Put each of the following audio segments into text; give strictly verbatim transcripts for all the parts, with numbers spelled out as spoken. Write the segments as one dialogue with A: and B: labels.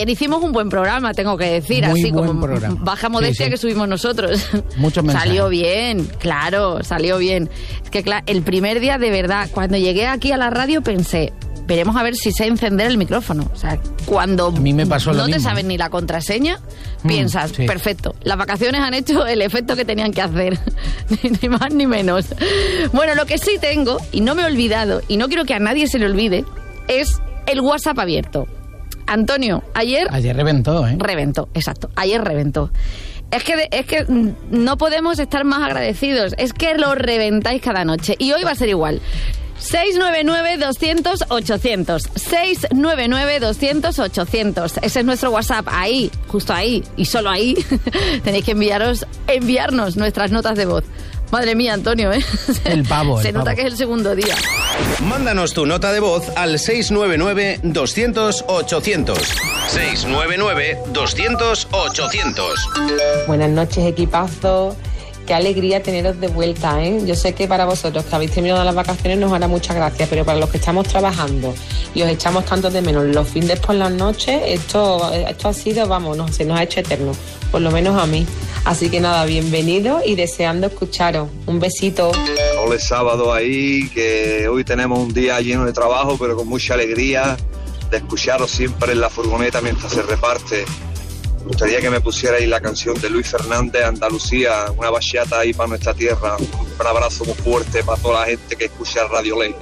A: ayer hicimos un buen programa, tengo que decir,
B: Muy
A: así
B: buen
A: como
B: programa.
A: baja modestia
B: Sí, sí.
A: que subimos nosotros.
B: Muchos mensajes.
A: Salió bien, claro, salió bien. Es que claro, el primer día de verdad, cuando llegué aquí a la radio pensé, veremos a ver si sé encender el micrófono. O sea, cuando
B: A mí me pasó lo
A: no te
B: mismo.
A: sabes ni la contraseña,
B: Mm,
A: piensas,
B: sí.
A: perfecto, las vacaciones han hecho el efecto que tenían que hacer, ni, ni más ni menos. Bueno, lo que sí tengo, y no me he olvidado, y no quiero que a nadie se le olvide, es el WhatsApp abierto. Antonio, ayer...
B: Ayer reventó, ¿eh?
A: Reventó, exacto, ayer reventó. Es que, es que no podemos estar más agradecidos, es que lo reventáis cada noche, y hoy va a ser igual. seis nueve nueve, doscientos, ochocientos. seis nueve nueve, doscientos, ochocientos. Ese es nuestro WhatsApp. Ahí, justo ahí, y solo ahí, tenéis que enviaros, enviarnos nuestras notas de voz. Madre mía, Antonio, ¿eh?
B: El pavo,
A: Se
B: el
A: nota
B: pavo.
A: que es el segundo día.
C: Mándanos tu nota de voz al seis nueve nueve, doscientos, ochocientos. seis nueve nueve, doscientos, ochocientos.
D: Buenas noches, equipazo. Qué alegría teneros de vuelta, ¿eh? Yo sé que para vosotros que habéis terminado las vacaciones nos hará mucha gracia, pero para los que estamos trabajando y os echamos tanto de menos los fines por las noches, esto, esto ha sido, vamos, no, se nos ha hecho eterno, por lo menos a mí. Así que nada, bienvenidos y deseando escucharos. Un besito.
E: Hola, sábado ahí, que hoy tenemos un día lleno de trabajo, pero con mucha alegría de escucharos siempre en la furgoneta mientras se reparte. Me gustaría que me pusierais la canción de Luis Fernández, Andalucía, una bachata ahí para nuestra tierra. Un abrazo muy fuerte para toda la gente que escucha Radio Ley.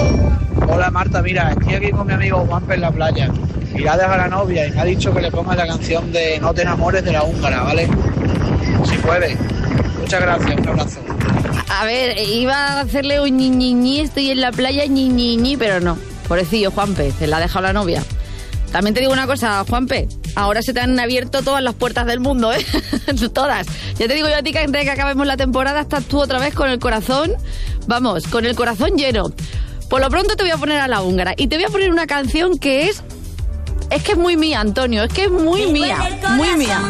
F: Hola Marta, mira, estoy aquí con mi amigo Juanpe en la playa y ha dejado a la novia y me ha dicho que le ponga la canción de No te enamores de la húngara, ¿vale? Si puede. Muchas gracias, un abrazo.
A: A ver, iba a hacerle un ñi, ñi, ñi, estoy en la playa, ñi, ñi, ñi, pero no. Pobrecillo, Juanpe, se la ha dejado la novia. También te digo una cosa, Juanpe, ahora se te han abierto todas las puertas del mundo, ¿eh? Todas. Ya te digo yo a ti que antes de que acabemos la temporada estás tú otra vez con el corazón, vamos, con el corazón lleno. Por lo pronto te voy a poner a la húngara y te voy a poner una canción que es... Es que es muy mía, Antonio, es que es muy mía, muy mía.